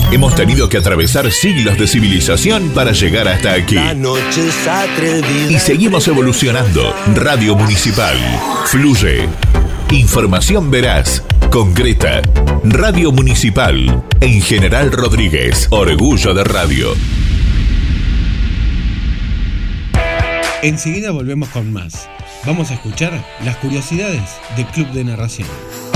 Hemos tenido que atravesar siglos de civilización para llegar hasta aquí. Y seguimos evolucionando. Radio Municipal. Fluye. Información veraz, concreta. Radio Municipal. En General Rodríguez. Orgullo de radio. Enseguida volvemos con más. Vamos a escuchar las curiosidades del Club de Narración.